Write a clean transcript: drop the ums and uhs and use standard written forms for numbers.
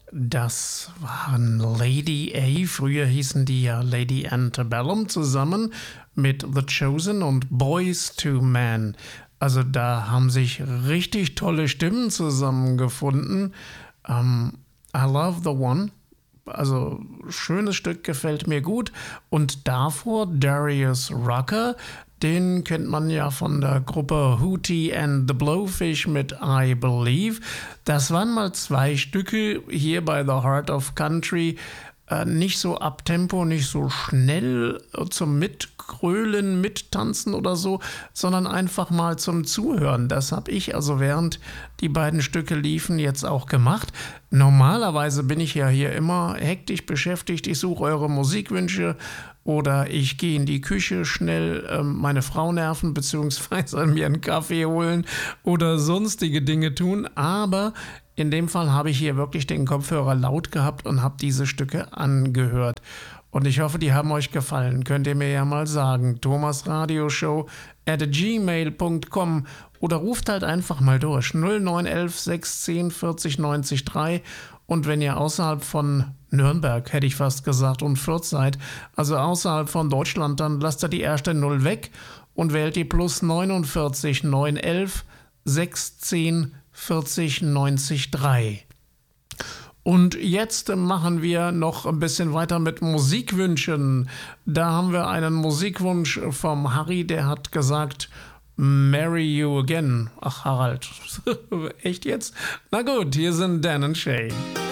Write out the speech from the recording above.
Das waren Lady A, früher hießen die ja Lady Antebellum, zusammen mit The Chosen und Boys to Men. Also da haben sich richtig tolle Stimmen zusammengefunden. I Love the One. Also schönes Stück, gefällt mir gut. Und davor Darius Rucker, den kennt man ja von der Gruppe Hootie and the Blowfish mit I Believe. Das waren mal zwei Stücke hier bei The Heart of Country. Nicht so abtempo, nicht so schnell zum Mitgrölen, Mittanzen oder so, sondern einfach mal zum Zuhören. Das habe ich also während die beiden Stücke liefen jetzt auch gemacht. Normalerweise bin ich ja hier immer hektisch beschäftigt. Ich suche eure Musikwünsche oder ich gehe in die Küche schnell meine Frau nerven beziehungsweise mir einen Kaffee holen oder sonstige Dinge tun. Aber in dem Fall habe ich hier wirklich den Kopfhörer laut gehabt und habe diese Stücke angehört. Und ich hoffe, die haben euch gefallen. Könnt ihr mir ja mal sagen. thomasradioshow@gmail.com oder ruft halt einfach mal durch. 0911 610 40 90 3. Und wenn ihr außerhalb von Nürnberg, hätte ich fast gesagt, und Fürth seid, also außerhalb von Deutschland, dann lasst ihr die erste 0 weg und wählt die plus 49 911 610 40 90 3. Und jetzt machen wir noch ein bisschen weiter mit Musikwünschen. Da haben wir einen Musikwunsch vom Harry, der hat gesagt, Marry You Again. Ach, Harald, echt jetzt? Na gut, hier sind Dan und Shay.